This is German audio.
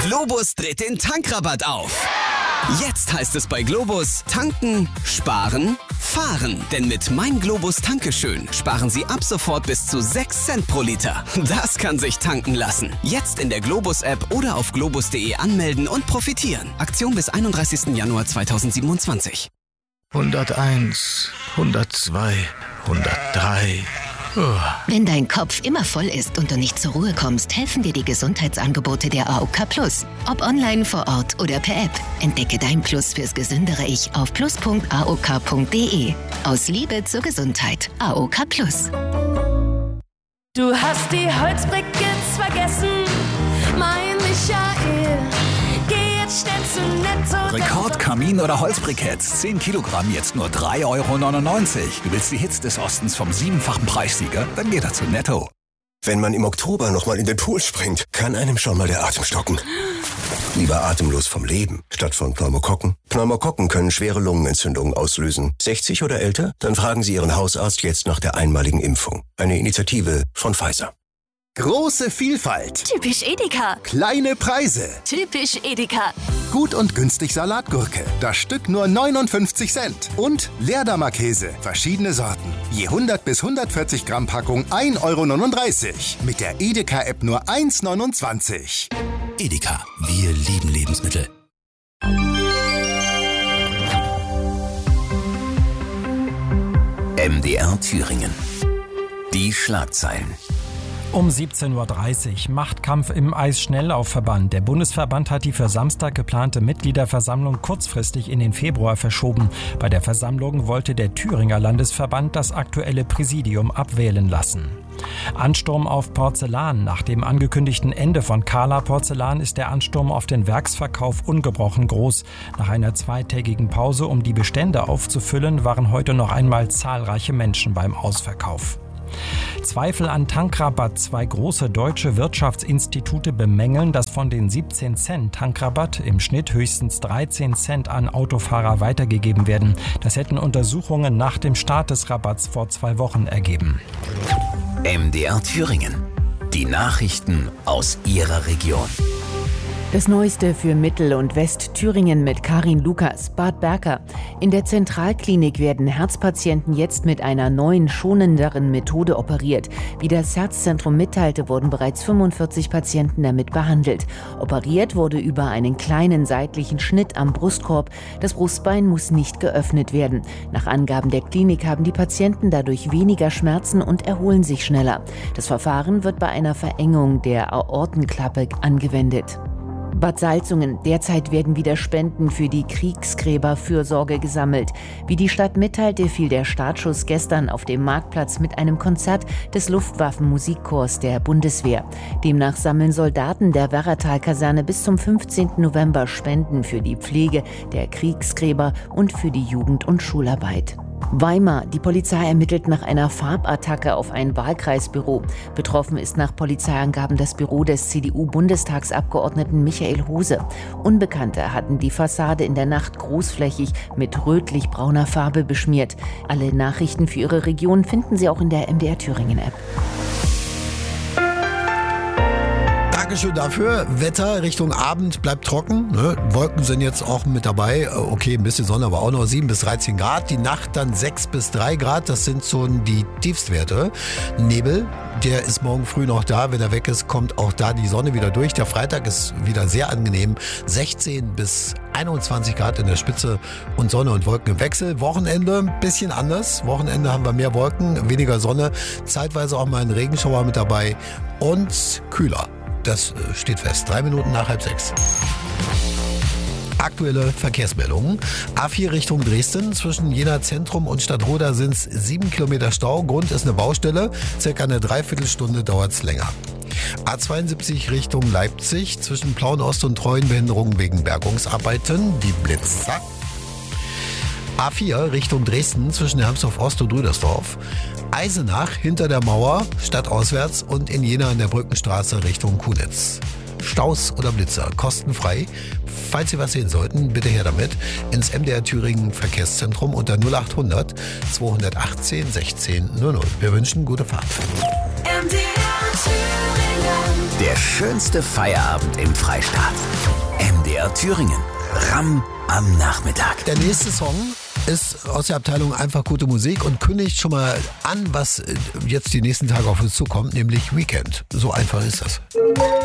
Globus dreht den Tankrabatt auf. Jetzt heißt es bei Globus tanken, sparen, fahren. Denn mit Mein Globus Tankeschön sparen Sie ab sofort bis zu 6 Cent pro Liter. Das kann sich tanken lassen. Jetzt in der Globus-App oder auf globus.de anmelden und profitieren. Aktion bis 31. Januar 2027. 101, 102, 103... Wenn dein Kopf immer voll ist und du nicht zur Ruhe kommst, helfen dir die Gesundheitsangebote der AOK Plus. Ob online, vor Ort oder per App. Entdecke dein Plus fürs gesündere Ich auf plus.aok.de. Aus Liebe zur Gesundheit. AOK Plus. Du hast die Holzbriketts vergessen, mein Michael. Geh jetzt schnell zu Netto. Rekordkamin oder Holzbriketts. 10 Kilogramm, jetzt nur 3,99 €. Du willst die Hits des Ostens vom 7-fachen Preissieger? Dann geh da zu Netto. Wenn man im Oktober nochmal in den Pool springt, kann einem schon mal der Atem stocken. Lieber atemlos vom Leben, statt von Pneumokokken. Pneumokokken können schwere Lungenentzündungen auslösen. 60 oder älter? Dann fragen Sie Ihren Hausarzt jetzt nach der einmaligen Impfung. Eine Initiative von Pfizer. Große Vielfalt. Typisch Edeka. Kleine Preise. Typisch Edeka. Gut und günstig Salatgurke. Das Stück nur 59 Cent. Und Leerdammer Käse. Verschiedene Sorten. Je 100 bis 140 Gramm Packung 1,39 €. Mit der Edeka-App nur 1,29 €. Edeka. Wir lieben Lebensmittel. MDR Thüringen. Die Schlagzeilen. Um 17:30 Uhr Machtkampf im Eisschnelllaufverband. Der Bundesverband hat die für Samstag geplante Mitgliederversammlung kurzfristig in den Februar verschoben. Bei der Versammlung wollte der Thüringer Landesverband das aktuelle Präsidium abwählen lassen. Ansturm auf Porzellan. Nach dem angekündigten Ende von Carla Porzellan ist der Ansturm auf den Werksverkauf ungebrochen groß. Nach einer zweitägigen Pause, um die Bestände aufzufüllen, waren heute noch einmal zahlreiche Menschen beim Ausverkauf. Zweifel an Tankrabatt. 2 große deutsche Wirtschaftsinstitute bemängeln, dass von den 17 Cent Tankrabatt im Schnitt höchstens 13 Cent an Autofahrer weitergegeben werden. Das hätten Untersuchungen nach dem Start des Rabatts vor 2 Wochen ergeben. MDR Thüringen. Die Nachrichten aus Ihrer Region. Das Neueste für Mittel- und Westthüringen mit Karin Lukas. Bad Berka. In der Zentralklinik werden Herzpatienten jetzt mit einer neuen, schonenderen Methode operiert. Wie das Herzzentrum mitteilte, wurden bereits 45 Patienten damit behandelt. Operiert wurde über einen kleinen seitlichen Schnitt am Brustkorb. Das Brustbein muss nicht geöffnet werden. Nach Angaben der Klinik haben die Patienten dadurch weniger Schmerzen und erholen sich schneller. Das Verfahren wird bei einer Verengung der Aortenklappe angewendet. Bad Salzungen. Derzeit werden wieder Spenden für die Kriegsgräberfürsorge gesammelt. Wie die Stadt mitteilte, fiel der Startschuss gestern auf dem Marktplatz mit einem Konzert des Luftwaffenmusikchors der Bundeswehr. Demnach sammeln Soldaten der Werratal-Kaserne bis zum 15. November Spenden für die Pflege der Kriegsgräber und für die Jugend- und Schularbeit. Weimar. Die Polizei ermittelt nach einer Farbattacke auf ein Wahlkreisbüro. Betroffen ist nach Polizeiangaben das Büro des CDU-Bundestagsabgeordneten Michael Hose. Unbekannte hatten die Fassade in der Nacht großflächig mit rötlich-brauner Farbe beschmiert. Alle Nachrichten für Ihre Region finden Sie auch in der MDR Thüringen-App. Dankeschön dafür. Wetter Richtung Abend bleibt trocken. Ne? Wolken sind jetzt auch mit dabei. Okay, ein bisschen Sonne, aber auch noch 7 bis 13 Grad. Die Nacht dann 6 bis 3 Grad. Das sind so die Tiefstwerte. Nebel, der ist morgen früh noch da. Wenn er weg ist, kommt auch da die Sonne wieder durch. Der Freitag ist wieder sehr angenehm. 16 bis 21 Grad in der Spitze und Sonne und Wolken im Wechsel. Wochenende ein bisschen anders. Wochenende haben wir mehr Wolken, weniger Sonne. Zeitweise auch mal ein Regenschauer mit dabei und kühler. Das steht fest. 3 Minuten nach 5:30. Aktuelle Verkehrsmeldungen. A4 Richtung Dresden. Zwischen Jena Zentrum und Stadtroda sind es 7 Kilometer Stau. Grund ist eine Baustelle. Circa eine Dreiviertelstunde dauert es länger. A72 Richtung Leipzig. Zwischen Plauen-Ost und Treuen Behinderungen wegen Bergungsarbeiten. Die Blitzer. A4 Richtung Dresden. Zwischen Hermsdorf-Ost und Rüdersdorf. Eisenach hinter der Mauer, stadtauswärts und in Jena an der Brückenstraße Richtung Kunitz. Staus oder Blitzer, kostenfrei. Falls Sie was sehen sollten, bitte her damit ins MDR Thüringen Verkehrszentrum unter 0800 218 16 00. Wir wünschen gute Fahrt. MDR Thüringen. Der schönste Feierabend im Freistaat. MDR Thüringen. Ram am Nachmittag. Der nächste Song ist aus der Abteilung Einfach gute Musik und kündigt schon mal an, was jetzt die nächsten Tage auf uns zukommt, nämlich Weekend. So einfach ist das.